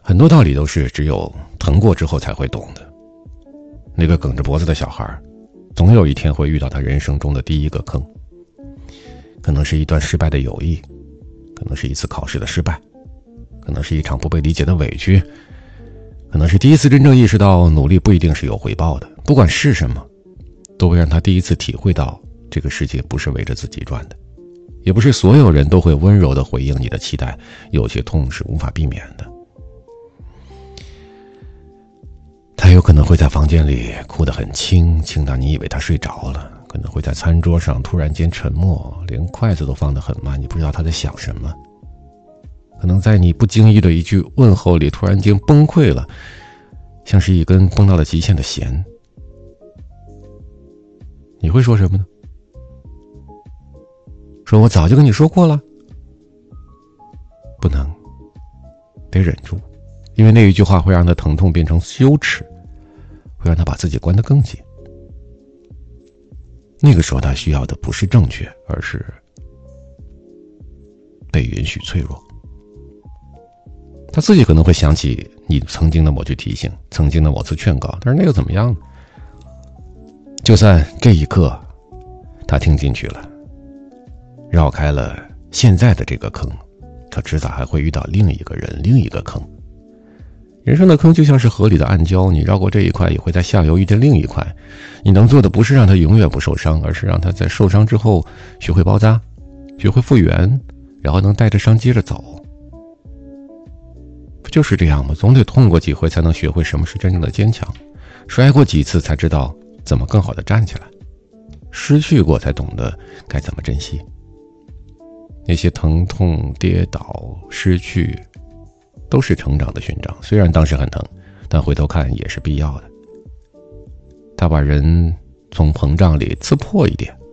很多道理都是只有疼过之后才会懂的。那个梗着脖子的小孩，总有一天会遇到他人生中的第一个坑，可能是一段失败的友谊，可能是一次考试的失败，可能是一场不被理解的委屈，可能是第一次真正意识到努力不一定是有回报的。不管是什么，都会让他第一次体会到这个世界不是围着自己转的，也不是所有人都会温柔地回应你的期待，有些痛是无法避免的。他有可能会在房间里哭得很轻，轻到你以为他睡着了，可能会在餐桌上突然间沉默，连筷子都放得很慢，你不知道他在想什么。可能在你不经意的一句问候里突然间崩溃了，像是一根崩到了极限的弦。你会说什么呢？说我早就跟你说过了？不能，得忍住，因为那一句话会让他疼痛变成羞耻，会让他把自己关得更紧。那个时候他需要的不是正确，而是被允许脆弱。他自己可能会想起你曾经的某句提醒，曾经的某次劝告，但是那又怎么样呢？就算这一刻他听进去了，绕开了现在的这个坑，他迟早还会遇到另一个人，另一个坑。人生的坑就像是河里的暗礁，你绕过这一块，也会在下游遇见另一块。你能做的不是让他永远不受伤，而是让他在受伤之后学会包扎，学会复原，然后能带着伤接着走。不就是这样吗？总得痛过几回才能学会什么是真正的坚强，摔过几次才知道怎么更好的站起来，失去过才懂得该怎么珍惜。那些疼痛、跌倒、失去都是成长的勋章，虽然当时很疼，但回头看也是必要的。它把人从膨胀里刺破一点，